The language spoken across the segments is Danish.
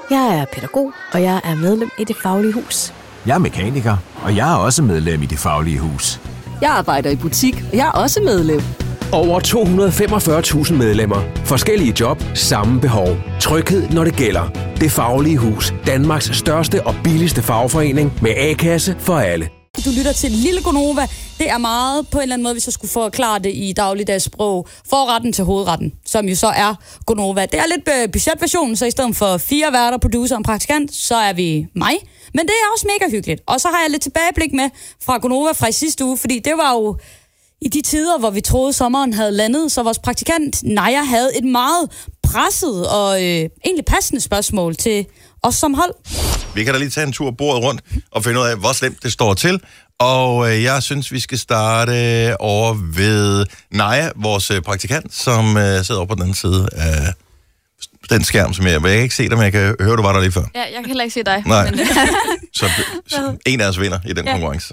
Jeg er pædagog, og jeg er medlem i Det Faglige Hus. Jeg er mekaniker, og jeg er også medlem i Det Faglige Hus. Jeg arbejder i butik, og jeg er også medlem. Over 245.000 medlemmer. Forskellige job, samme behov. Tryghed, når det gælder. Det Faglige Hus. Danmarks største og billigste fagforening med A-kasse for alle. Du lytter til Lille Gonova. Det er meget på en eller anden måde, hvis jeg skulle forklare det i dagligdags sprog. Forretten til hovedretten, som jo så er Gonova. Det er lidt budgetversionen, så i stedet for 4 værter, producer og praktikant, så er vi mig. Men det er også mega hyggeligt. Og så har jeg lidt tilbageblik med fra Gonova fra i sidste uge, fordi det var jo i de tider, hvor vi troede, sommeren havde landet, så vores praktikant Naja havde et meget presset og egentlig passende spørgsmål til os som hold. Vi kan da lige tage en tur bordet rundt og finde ud af, hvor slemt det står til. Og jeg synes, vi skal starte over ved Naja, vores praktikant, som sidder over på den anden side af den skærm, som jeg kan ikke se dig, men jeg kan høre, du var der lige før. Ja, jeg kan heller ikke se dig. Nej. Så en af os vinder i den konkurrence.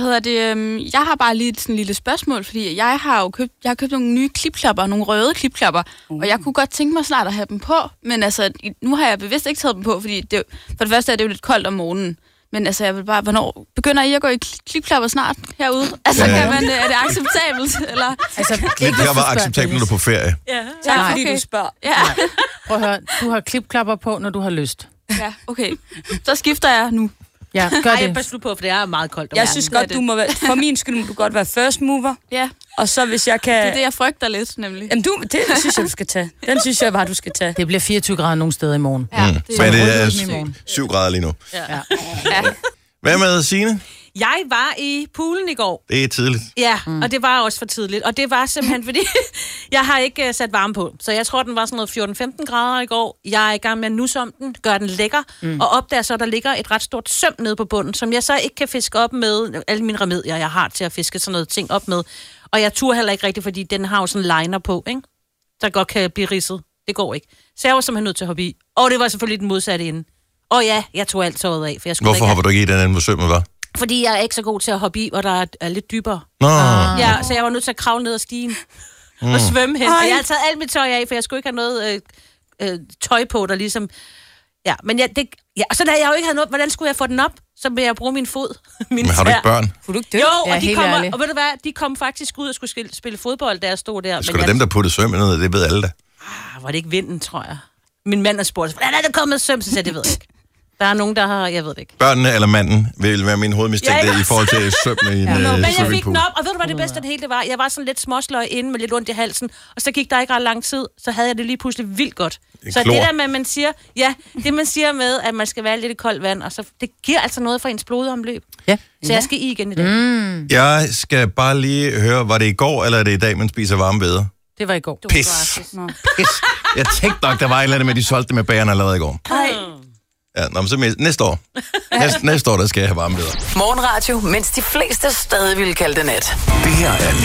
Jeg har bare lige sådan en lille spørgsmål, fordi jeg har købt nogle nye klipklapper, nogle røde klipklapper, og jeg kunne godt tænke mig snart at have dem på, men altså, nu har jeg bevidst ikke taget dem på, fordi for det første er det jo lidt koldt om morgenen. Men altså, jeg vil bare, hvornår begynder I at gå i klipklapper snart herude? Altså, er det acceptabelt, eller? Altså, klipklapper er acceptabelt, når du er på ferie. Ja, tak fordi du spørger. Ja. Prøv at høre, du har klipklapper på, når du har lyst. Ja, okay. Så skifter jeg nu. Ja, gør det. Pas nu på, for det er meget koldt. Jeg synes godt, du må være, for min skyld må du godt være first mover. Ja. Og så hvis jeg kan... Det er det, jeg frygter lidt, nemlig. Jamen, det synes jeg, du skal tage. Den synes jeg bare, du skal tage. Det bliver 24 grader nogle steder i morgen. Ja, men det er 7 grader lige nu. Ja. Hvad med Signe? Jeg var i poolen i går. Det er tidligt. Ja, og det var også for tidligt. Og det var simpelthen, fordi jeg har ikke sat varme på. Så jeg tror, den var sådan noget 14-15 grader i går. Jeg er i gang med at nusse om den, gør den lækker. Og opdager så, der ligger et ret stort søm nede på bunden, som jeg så ikke kan fiske op med alle mine remedier, jeg har til at fiske sådan noget ting op med. Og jeg turde heller ikke rigtigt, fordi den har jo sådan liner på, ikke? Der godt kan blive ridset. Det går ikke. Så jeg var simpelthen nødt til at hoppe i. Og det var selvfølgelig den modsatte ende. Og ja, jeg tog alt tøjet af. For jeg skulle Hvorfor hopper du ikke i den anden, hvor sømmet var? Fordi jeg er ikke så god til at hoppe i, hvor der er lidt dybere. Nå. Ja, så jeg var nødt til at kravle ned ad stigen og svømme hen. Og jeg har taget alt mit tøj af, for jeg skulle ikke have noget tøj på, der ligesom... Ja, men så da jeg jo ikke havde noget, hvordan skulle jeg få den op? Så vil jeg bruge min fod. Men har du ikke børn? Kunne du ikke det? Jo, Ja, og de helt kommer, ærligt. og ved du hvad, de kom faktisk ud og skulle spille fodbold, da jeg stod der. Skulle dem, der puttede svømmen ned, det ved alle da. Var det ikke vinden, tror jeg. Min mand har spurgt, hvordan er det kommet søm? Så sagde jeg, det ved jeg ikke. Der er nogen, der har, jeg ved det ikke. Børnene eller manden vil være min hovedmistænkte i forhold til svømmen i en Men jeg fik swimmingpool. den op, og ved du hvad det bedste af det hele det var? Jeg var sådan lidt småsløj inde med lidt ondt i halsen, og så gik der ikke ret lang tid, så havde jeg det lige pludselig vildt godt. Så klor. det der med, man siger, ja, det man siger med, at man skal være lidt i koldt vand, og så, det giver altså noget for ens blodomløb. Ja. Så jeg skal i igen i dag. Jeg skal bare lige høre, var det i går, eller er det i dag, man spiser varme vædder? Det var i går. Pis. Jeg tænkte nok, der var et eller andet med, de solgte det med bagerne allerede i går. Ja, nå, men så næste år. Næste år, der skal jeg have varme vædder. Morgenradio, mens de fleste stadig ville kalde det nat. Det her er